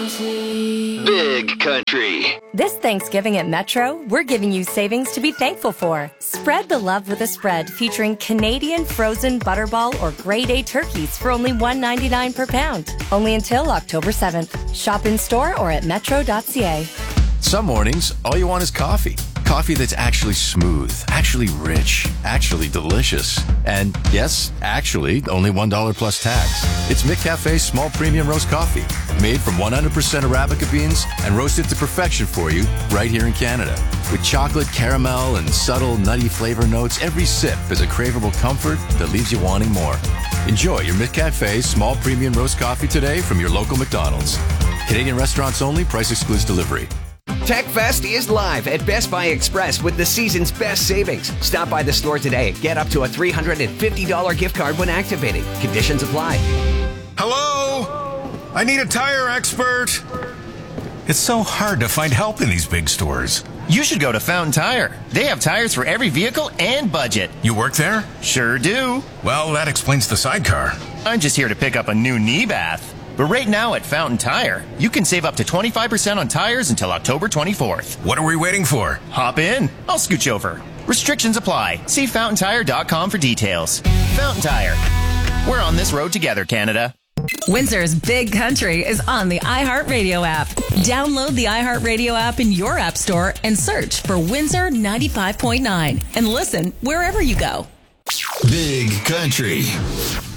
Big Country. This Thanksgiving at Metro, we're giving you savings to be thankful for. Spread the love with a spread featuring Canadian frozen Butterball or Grade A turkeys for only $1.99 per pound. Only until October 7th. Shop in store or at metro.ca. Some mornings, all you want is coffee. Coffee that's actually smooth, actually rich, actually delicious. And yes, actually, only $1 plus tax. It's McCafe's small premium roast coffee, made from 100% Arabica beans and roasted to perfection for you right here in Canada. With chocolate, caramel, and subtle nutty flavor notes, every sip is a craveable comfort that leaves you wanting more. Enjoy your McCafe's small premium roast coffee today from your local McDonald's. Canadian restaurants only, price excludes delivery. TechFest is live at Best Buy Express with the season's best savings. Stop by the store today. Get up to a $350 gift card when activating. Conditions apply. Hello? I need a tire expert. It's so hard to find help in these big stores. You should go to Fountain Tire. They have tires for every vehicle and budget. You work there? Sure do. Well, that explains the sidecar. I'm just here to pick up a new knee bath. But right now at Fountain Tire, you can save up to 25% on tires until October 24th. What are we waiting for? Hop in. I'll scooch over. Restrictions apply. See fountaintire.com for details. Fountain Tire. We're on this road together, Canada. Windsor's Big Country is on the iHeartRadio app. Download the iHeartRadio app in your app store and search for Windsor 95.9 and listen wherever you go. Big Country.